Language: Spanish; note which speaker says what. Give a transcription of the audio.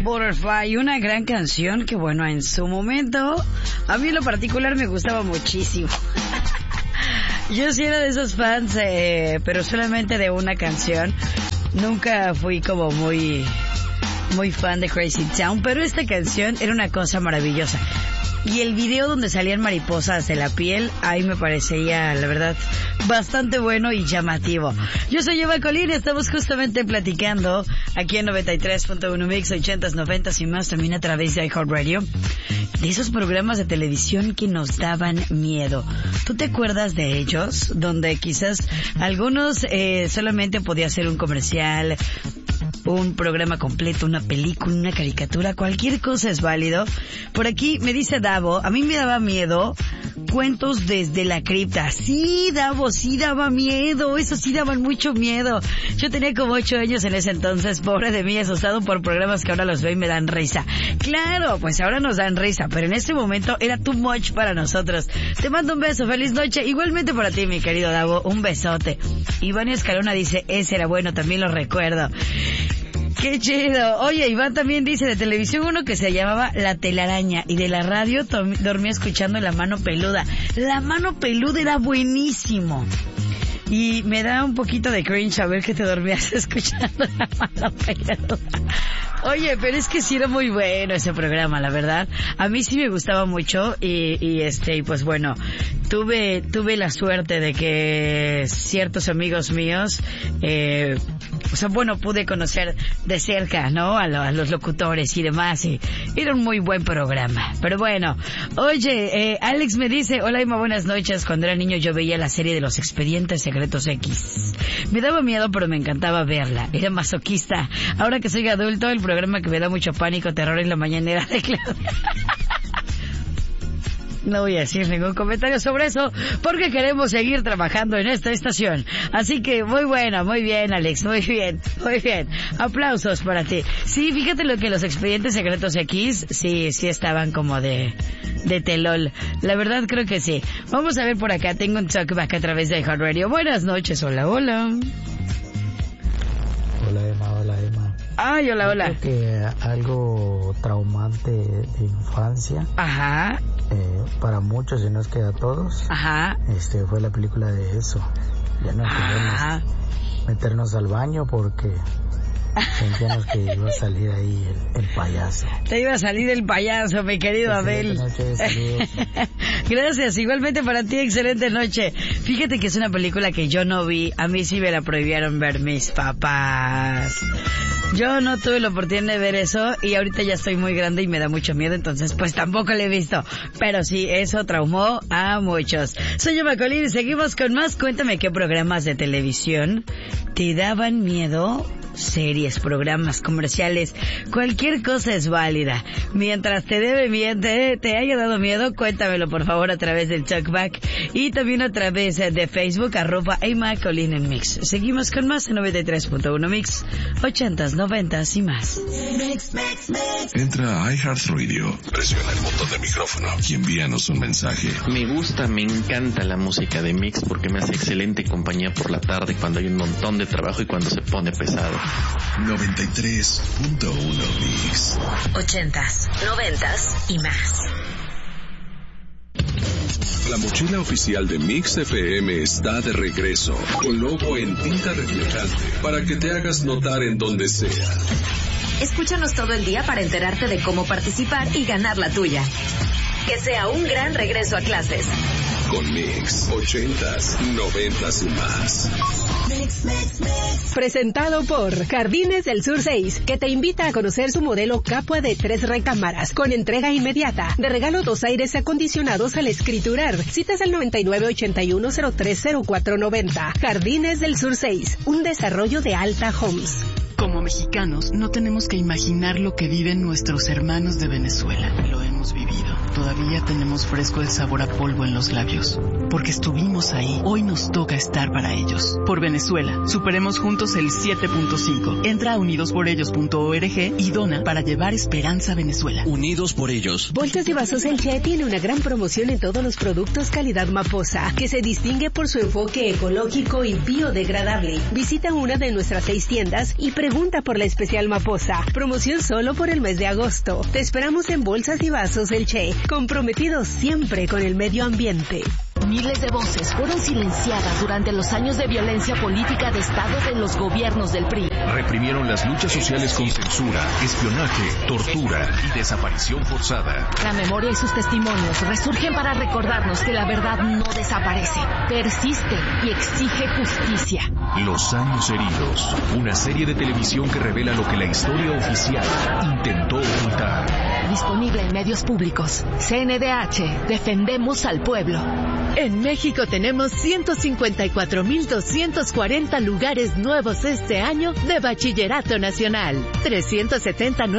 Speaker 1: Butterfly, una gran canción que, bueno, en su momento, a mí en lo particular me gustaba muchísimo. Yo sí era de esos fans, pero solamente de una canción. Nunca fui como muy fan de Crazy Town, pero esta canción era una cosa maravillosa. Y el video donde salían mariposas de la piel, ahí me parecía, la verdad, bastante bueno y llamativo. Yo soy Eva Colín, estamos justamente platicando aquí en 93.1 Mix, 80s, 90s y más, también a través de iHeartRadio, de esos programas de televisión que nos daban miedo. ¿Tú te acuerdas de ellos? Donde quizás algunos solamente podía ser un comercial, un programa completo, una película, una caricatura, cualquier cosa es válido. Por aquí me dice Davo, a mí me daba miedo Cuentos desde la cripta. Sí, Davo, sí daba miedo, eso sí daban mucho miedo. Yo tenía como 8 años en ese entonces, pobre de mí, asustado por programas que ahora los veo y me dan risa. Claro, pues ahora nos dan risa, pero en ese momento era too much para nosotros. Te mando un beso, feliz noche, igualmente para ti, mi querido Davo, un besote. Iván Escalona dice, ese era bueno, también lo recuerdo. ¡Qué chido! Oye, Iván también dice de televisión uno que se llamaba La Telaraña y de la radio dormía escuchando La Mano Peluda. La Mano Peluda era buenísimo. Y me da un poquito de cringe a ver que te dormías escuchando La Mano Peluda. Oye, pero es que sí era muy bueno ese programa, la verdad. A mí sí me gustaba mucho y pues bueno, tuve la suerte de que ciertos amigos míos, pude conocer de cerca, ¿no? A los locutores y demás, y era un muy buen programa. Pero bueno, oye, Alex me dice, hola Emma, buenas noches. Cuando era niño yo veía la serie de los Expedientes Secretos X. Me daba miedo, pero me encantaba verla. Era masoquista. Ahora que soy adulto, el programa que me da mucho pánico, terror en la mañanera de Claudia. No voy a decir ningún comentario sobre eso porque queremos seguir trabajando en esta estación. Así que muy bueno, muy bien, Alex, muy bien, muy bien. Aplausos para ti. Sí, fíjate lo que los Expedientes Secretos X sí estaban como de telol. La verdad creo que sí. Vamos a ver por acá, tengo un talkback a través de iHeartRadio. Buenas noches, hola, hola.
Speaker 2: Hola Emma.
Speaker 1: Ay, hola.
Speaker 2: Creo que algo traumante de infancia.
Speaker 1: Ajá.
Speaker 2: Para muchos, y no es que a todos.
Speaker 1: Ajá.
Speaker 2: Fue la película de Eso. Ya no queríamos meternos al baño porque sentíamos que iba a salir ahí el payaso.
Speaker 1: Te iba a salir el payaso, mi querido Abel. Gracias, igualmente para ti, excelente noche. Fíjate que es una película que yo no vi, a mí sí me la prohibieron ver mis papás. Yo no tuve la oportunidad de ver eso y ahorita ya estoy muy grande y me da mucho miedo, entonces pues tampoco la he visto. Pero sí, eso traumó a muchos. Soy Emma Colín y seguimos con más. Cuéntame qué programas de televisión te daban miedo. Series, programas, comerciales, cualquier cosa es válida. Mientras te haya dado miedo, cuéntamelo por favor a través del talkback y también a través de Facebook, @Emma Colín en Mix. Seguimos con más en 93.1 Mix, 80s, 90s y más.
Speaker 3: Entra a iHeartRadio, presiona el botón de micrófono y envíanos un mensaje.
Speaker 4: Me encanta la música de Mix porque me hace excelente compañía por la tarde cuando hay un montón de trabajo y cuando se pone pesado.
Speaker 3: 93.1 Mix.
Speaker 5: 80s, 90s y más.
Speaker 3: La mochila oficial de Mix FM está de regreso, con logo en tinta reflejante, para que te hagas notar en donde sea.
Speaker 5: Escúchanos todo el día para enterarte de cómo participar y ganar la tuya. Que sea un gran regreso a clases.
Speaker 3: Con Mix, 80s, 90s y más.
Speaker 6: Presentado por Jardines del Sur 6, que te invita a conocer su modelo Capua de 3 recámaras, con entrega inmediata. De regalo 2 aires acondicionados al escriturar. Citas al 9981030490. Jardines del Sur 6, un desarrollo de Alta Homes.
Speaker 7: Como mexicanos, no tenemos que imaginar lo que viven nuestros hermanos de Venezuela. Lo hemos vivido. Todavía tenemos fresco el sabor a polvo en los labios. Porque estuvimos ahí, hoy nos toca estar para ellos. Por Venezuela, superemos juntos el 7.5. Entra a unidosporellos.org y dona para llevar esperanza a Venezuela.
Speaker 8: Unidos por ellos.
Speaker 6: Bolsas de Vasos El Che tiene una gran promoción en todos los productos calidad Maposa, que se distingue por su enfoque ecológico y biodegradable. Visita una de nuestras 6 tiendas y Pregunta por la especial Maposa. Promoción solo por el mes de agosto. Te esperamos en Bolsas y Vasos El Che, comprometidos siempre con el medio ambiente.
Speaker 8: Miles de voces fueron silenciadas durante los años de violencia política de Estado de los gobiernos del PRI.
Speaker 9: Reprimieron las luchas sociales con censura, espionaje, tortura y desaparición forzada.
Speaker 8: La memoria y sus testimonios resurgen para recordarnos que la verdad no desaparece, persiste y exige justicia.
Speaker 9: Los años heridos, una serie de televisión que revela lo que la historia oficial intentó ocultar.
Speaker 8: Disponible en medios públicos. CNDH, defendemos al pueblo.
Speaker 10: En México tenemos 154,240 lugares nuevos este año de Bachillerato Nacional. 379